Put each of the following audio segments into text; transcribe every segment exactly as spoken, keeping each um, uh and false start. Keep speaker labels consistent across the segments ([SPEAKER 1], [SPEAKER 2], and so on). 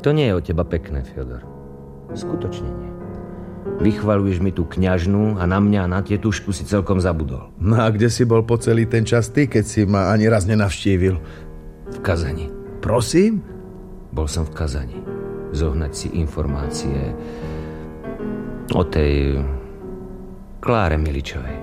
[SPEAKER 1] To nie je od teba pekné, Fiodor. Skutočne nie. Vychvaľuješ mi tú kňažnú a na mňa a na tetušku si celkom zabudol.
[SPEAKER 2] No a kde si bol po celý ten čas ty, keď si ma ani raz nenavštívil?
[SPEAKER 1] V Kazani.
[SPEAKER 2] Prosím?
[SPEAKER 1] Bol som v Kazani. Zohnať si informácie o tej Kláre Miličovej.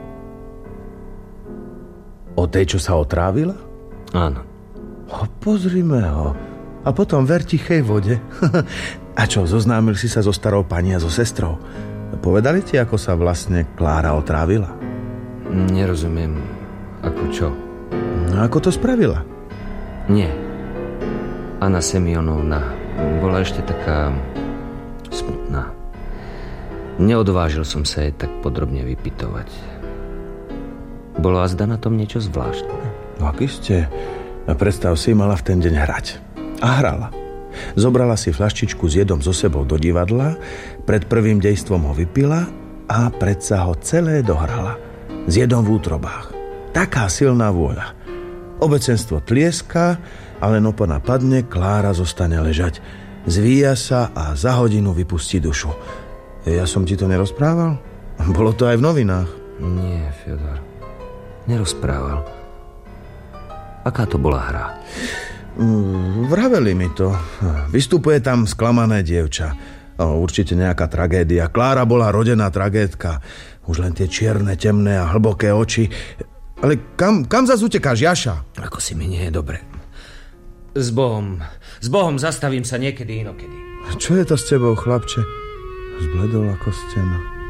[SPEAKER 2] O tej, čo sa otrávila?
[SPEAKER 1] Áno.
[SPEAKER 2] O, pozrime ho. A potom ver tichej vode. A čo, zoznámil si sa so starou pani a so sestrou? Povedali ti, ako sa vlastne Klára otrávila?
[SPEAKER 1] Nerozumiem. Ako čo?
[SPEAKER 2] No, ako to spravila?
[SPEAKER 1] Nie. Anna Semionovna bola ešte taká smutná. Neodvážil som sa jej tak podrobne vypytovať. Bolo azda na tom niečo zvláštne.
[SPEAKER 2] No aký ste? Predstav si, mala v ten deň hrať. A hrala. Zobrala si fľaštičku s jedom so sebou do divadla, pred prvým dejstvom ho vypila a predsa ho celé dohrala. S jedom v útrobách. Taká silná vôľa. Obecenstvo tlieska, ale no napadne, Klára zostane ležať. Zvíja sa a za hodinu vypustí dušu. Ja som ti to nerozprával? Bolo to aj v novinách.
[SPEAKER 1] Nie, Fiodor. Nerozprával. Aká to bola hra?
[SPEAKER 2] Vraveli mi to. Vystupuje tam sklamané dievča. Určite nejaká tragédia. Klára bola rodená tragédka. Už len tie čierne, temné a hlboké oči. Ale kam, kam zas utekáš, Jaša?
[SPEAKER 1] Ako si mi nie je dobre. S Bohom. S Bohom zastavím sa niekedy inokedy.
[SPEAKER 2] Čo je to s tebou, chlapče? Zbledol ako stena.